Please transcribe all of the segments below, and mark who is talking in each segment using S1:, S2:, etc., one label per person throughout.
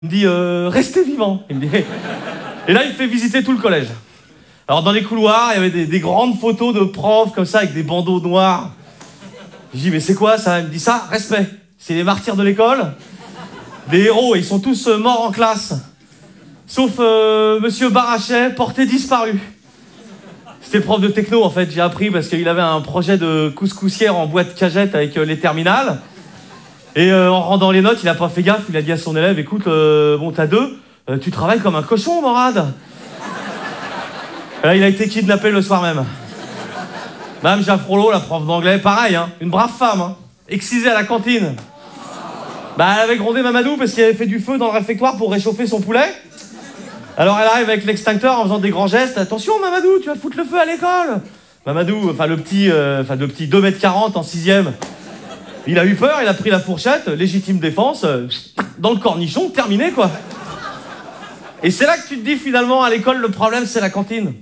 S1: Il me dit restez vivant. Il me dit. Et là, il me fait visiter tout le collège. Alors, dans les couloirs, il y avait des grandes photos de profs comme ça, avec des bandeaux noirs. Je dis, mais c'est quoi ça? Il me dit ça, respect. C'est les martyrs de l'école. Des héros, ils sont tous morts en classe. Sauf Monsieur Barachet, porté disparu. C'était le prof de techno, en fait, j'ai appris, parce qu'il avait un projet de couscoussière en boîte cagette avec les terminales. Et en rendant les notes, il a pas fait gaffe, il a dit à son élève, écoute, bon, t'as 2, tu travailles comme un cochon, Morad. Et là, il a été kidnappé le soir même. Madame Jaffrolo, la prof d'anglais, pareil, hein, une brave femme, hein, excisée à la cantine. Bah, elle avait grondé Mamadou parce qu'il avait fait du feu dans le réfectoire pour réchauffer son poulet. Alors elle arrive avec l'extincteur en faisant des grands gestes. Attention Mamadou, tu vas foutre le feu à l'école. Mamadou, enfin le petit 2m40 en 6ème. Il a eu peur, il a pris la fourchette, légitime défense, dans le cornichon, terminé quoi. Et c'est là que tu te dis finalement à l'école, le problème c'est la cantine.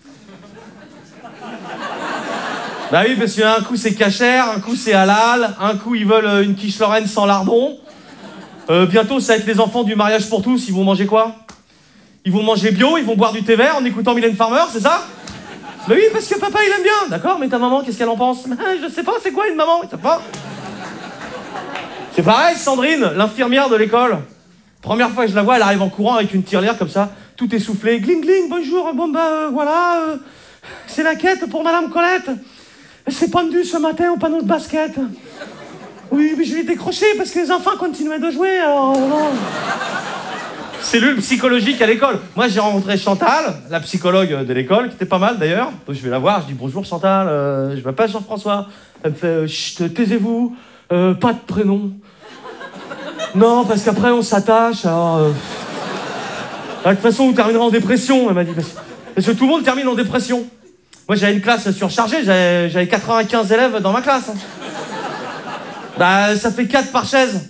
S1: Bah oui, parce qu'un coup c'est cachère, un coup c'est halal, un coup ils veulent une quiche Lorraine sans lardon. Bientôt ça va être les enfants du mariage pour tous, ils vont manger quoi? Ils vont manger bio, ils vont boire du thé vert en écoutant Mylène Farmer, c'est ça? Bah oui, parce que papa il aime bien, d'accord, mais ta maman, qu'est-ce qu'elle en pense? Je sais pas, c'est quoi une maman? Je sais pas. C'est pareil, Sandrine, l'infirmière de l'école. Première fois que je la vois, elle arrive en courant avec une tirelire comme ça, tout essoufflé. Gling gling, bonjour, bon bah voilà, c'est la quête pour Madame Colette. C'est pendu ce matin au panneau de basket. Oui, mais je l'ai décroché parce que les enfants continuaient de jouer, alors non. Cellule psychologique à l'école. Moi, j'ai rencontré Chantal, la psychologue de l'école, qui était pas mal d'ailleurs. Je vais la voir, je dis bonjour Chantal, je m'appelle Jean-François. Elle me fait chut, taisez-vous, pas de prénom. Non, parce qu'après on s'attache, alors. De toute façon, vous terminerez en dépression, elle m'a dit. Parce que tout le monde termine en dépression. Moi, j'avais une classe surchargée, j'avais 95 élèves dans ma classe. Hein. Bah, ça fait 4 par chaise.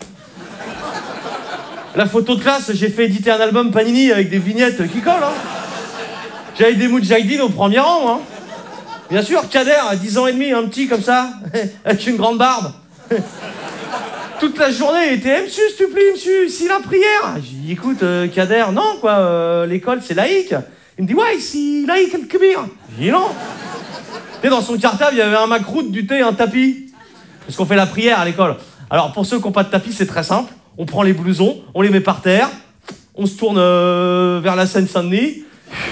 S1: La photo de classe, j'ai fait éditer un album Panini avec des vignettes qui collent. Hein. J'avais des Moudjahidines au premier rang. Hein. Bien sûr, Kader, à 10 ans et demi, un petit comme ça, avec une grande barbe. Toute la journée, il était « Monsieur, s'il te plaît, monsieur, si la prière !» J'ai dit « Écoute, Kader, non, quoi, l'école, c'est laïque. » Il me dit « Ouais, c'est laïque, le kbir. » J'ai dit « Non. » Et dans son cartable, il y avait un macroute, du thé, un tapis. Parce qu'on fait la prière à l'école. Alors, pour ceux qui n'ont pas de tapis, c'est très simple. On prend les blousons, on les met par terre, on se tourne vers la Seine-Saint-Denis.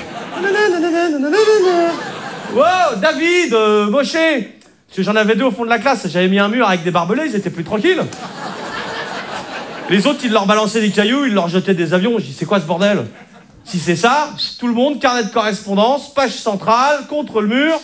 S1: Wow, David, Moshe. Parce que j'en avais 2 au fond de la classe, j'avais mis un mur avec des barbelés, ils étaient plus tranquilles. Les autres, ils leur balançaient des cailloux, ils leur jetaient des avions. Je dis, c'est quoi ce bordel? Si c'est ça, tout le monde, carnet de correspondance, page centrale, contre le mur.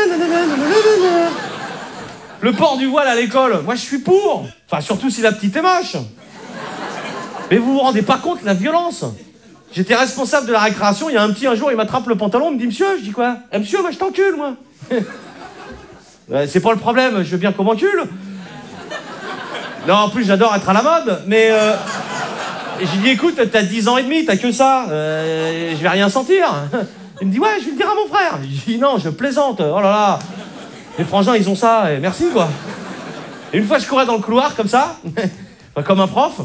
S1: Le port du voile à l'école, moi je suis pour. Enfin, surtout si la petite est moche. Mais vous vous rendez pas compte la violence? J'étais responsable de la récréation, il y a un petit un jour, il m'attrape le pantalon, il me dit monsieur, je dis quoi? Monsieur, moi je t'encule, moi. C'est pas le problème, je veux bien qu'on m'encule. Non, en plus j'adore être à la mode, mais j'ai dit écoute, t'as 10 ans et demi, t'as que ça, je vais rien sentir. Il me dit ouais, je vais le dire à mon frère. Je dis non, je plaisante, oh là là. Les frangins ils ont ça, et merci quoi. Et une fois je courais dans le couloir comme ça, comme un prof.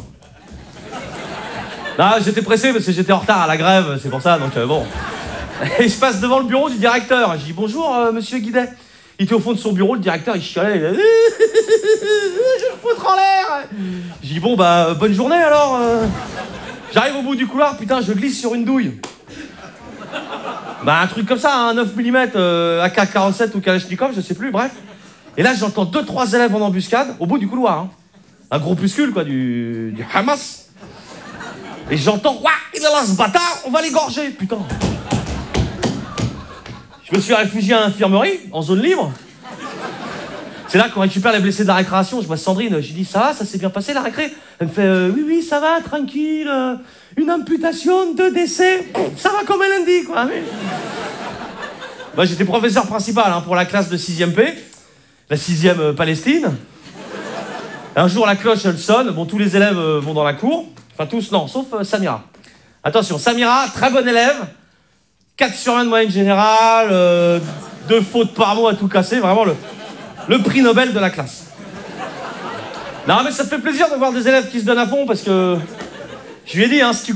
S1: Non, j'étais pressé parce que j'étais en retard à la grève, c'est pour ça, donc bon. Et je passe devant le bureau du directeur. Je dis bonjour, monsieur Guidet. Il était au fond de son bureau, le directeur, il chialait. Il a dit, je vais me foutre en l'air. Je dis bon, bah, bonne journée alors. J'arrive au bout du couloir, putain, je glisse sur une douille. Bah, un truc comme ça, un 9 mm, AK-47 ou Kalachnikov, je sais plus, bref. Et là, j'entends 2-3 élèves en embuscade au bout du couloir. Hein. Un groupuscule, quoi, du Hamas. Et j'entends, ouah, il est là ce bâtard, on va l'égorger, putain. Je me suis réfugié à l'infirmerie, en zone libre. C'est là qu'on récupère les blessés de la récréation. Je vois Sandrine, j'ai dit, ça va, ça s'est bien passé la récré? Elle me fait, oui, ça va, tranquille, une amputation, 2 décès, ça va comme elle indique, quoi. Mais... Bah, j'étais professeur principal hein, pour la classe de 6e P, la 6e Palestine. Un jour, la cloche, elle sonne, bon, tous les élèves vont dans la cour. Enfin, tous, non, sauf Samira. Attention, Samira, très bonne élève, 4 sur 20 de moyenne générale, 2 fautes par mot à tout casser, vraiment le prix Nobel de la classe. Non, mais ça fait plaisir de voir des élèves qui se donnent à fond, parce que Je lui ai dit, hein, si tu